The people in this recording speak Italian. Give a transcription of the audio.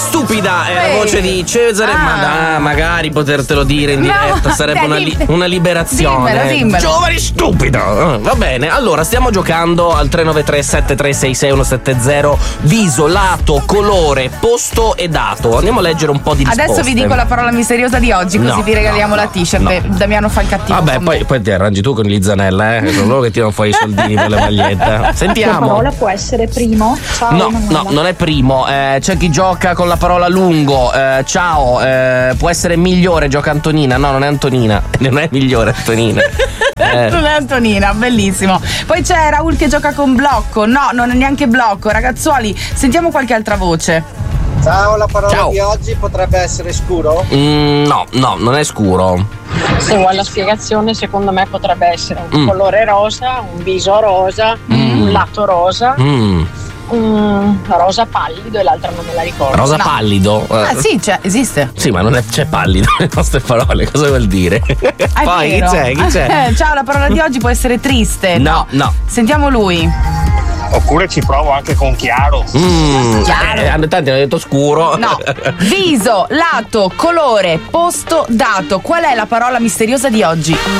stupida è la voce di Cesare, ma magari potertelo dire in diretta sarebbe una liberazione. Dimmelo. Giovani stupida. Va bene, allora stiamo giocando al 393 7366 170. Viso, lato, colore, posto e dato. Andiamo a leggere un po' di risposte. Adesso vi dico la parola misteriosa di oggi, così vi regaliamo la t-shirt. Damiano fa il cattivo. Vabbè, poi ti arrangi tu con gli Zanella, sono loro che tirano fuori i soldini per le magliette. Sentiamo. La parola può essere primo? Ciao. No, non è primo. C'è chi gioca con la parola lungo. Ciao, può essere migliore, gioca Antonina. No, non è Antonina. Non è migliore Antonina. Non è Antonina, bellissimo. Poi c'è Raul che gioca con blocco. No, non è neanche blocco. Ragazzuoli, sentiamo qualche altra voce. Ciao, la parola di oggi potrebbe essere scuro? No, non è scuro. Se vuoi la spiegazione, secondo me potrebbe essere un colore rosa, un viso rosa, un lato rosa, rosa pallido e l'altra non me la ricordo. Rosa pallido? Sì, esiste. Sì, ma non c'è pallido nelle nostre parole, cosa vuol dire? Poi chi c'è? Ciao, la parola di oggi può essere triste. No. Sentiamo lui. Oppure ci provo anche con chiaro. Chiaro. Tanti hanno detto scuro. No. Viso, lato, colore, posto, dato. Qual è la parola misteriosa di oggi?